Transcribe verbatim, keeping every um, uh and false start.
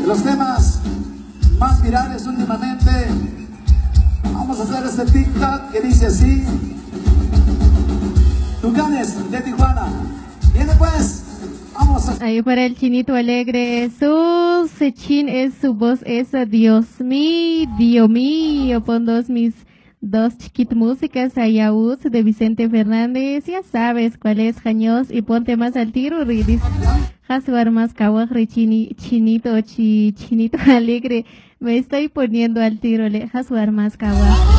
los temas más virales últimamente. Vamos a hacer este TikTok que dice así: Tucanes de Tijuana. Viene pues, vamos a... Ahí para el Chinito Alegre, su chin es su voz esa, Dios mío, Dios mío, pon dos mis dos chiquit músicas Ayaúd de Vicente Fernández, ya sabes cuál es, Jaños, y ponte más al tiro, Ridis. Jasuar más Kawajri, chini, Chinito, chi, Chinito Alegre, me estoy poniendo al tiro, le Jasuar más Kawaj.